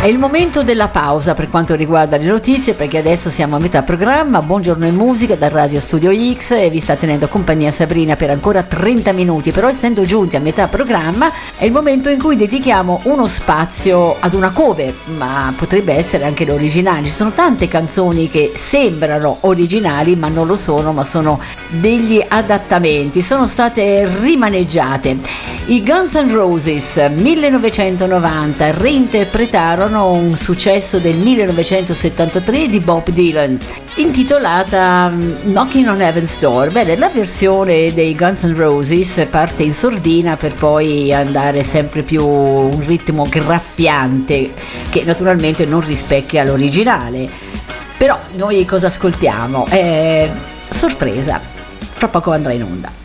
È il momento della pausa per quanto riguarda le notizie, perché adesso siamo a metà programma. Buongiorno e musica dal Radio Studio X e vi sta tenendo compagnia Sabrina per ancora 30 minuti, però essendo giunti a metà programma è il momento in cui dedichiamo uno spazio ad una cover, ma potrebbe essere anche l'originale. Ci sono tante canzoni che sembrano originali ma non lo sono, ma sono degli adattamenti, sono state rimaneggiate. I Guns N' Roses 1990 reinterpretarono un successo del 1973 di Bob Dylan intitolata Knocking on Heaven's Door. Bene, la versione dei Guns N' Roses parte in sordina per poi andare sempre più un ritmo graffiante che naturalmente non rispecchia l'originale. Però noi cosa ascoltiamo? Sorpresa, fra poco andrà in onda.